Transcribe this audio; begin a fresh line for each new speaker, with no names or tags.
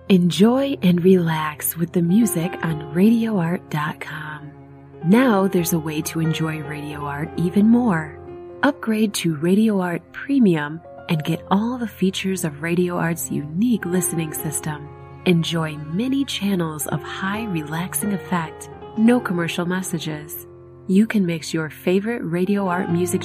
Enjoy and relax with the music on RadioArt.com. Now there's a way to enjoy Radio Art even more. Upgrade to Radio Art Premium and get all the features of Radio Art's unique listening system. Enjoy many channels of high relaxing effect, no commercial messages. You can mix your favorite Radio Art music